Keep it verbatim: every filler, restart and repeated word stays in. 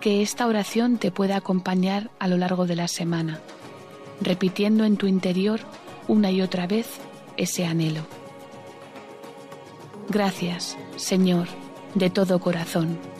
que esta oración te pueda acompañar a lo largo de la semana, repitiendo en tu interior una y otra vez ese anhelo. Gracias, Señor, de todo corazón.